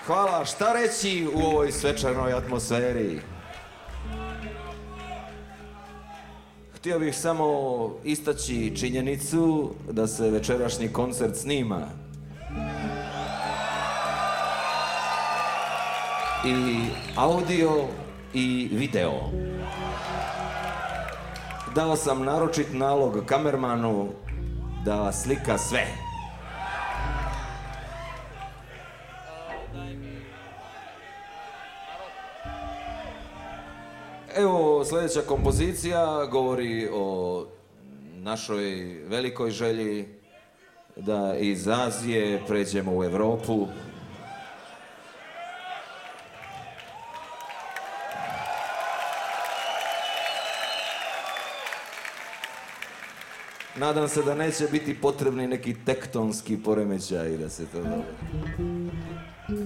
Hvala, šta reći u ovoj svečanoj atmosferi? Htio bih samo istaći činjenicu da se večerašnji koncert snima. I audio i video. Dao sam naročit nalog kamermanu da slika sve. Evo, sljedeća kompozicija govori o našoj velikoj želji da iz Azije pređemo u Europu. Nadam se da neće biti potrebni neki tektonski poremećaj da se to dogodi.